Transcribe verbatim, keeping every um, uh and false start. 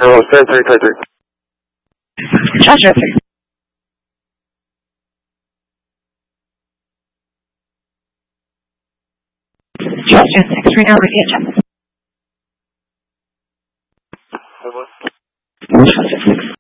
Oh, ten three, ten three. Joshua three. Justin six three now ready at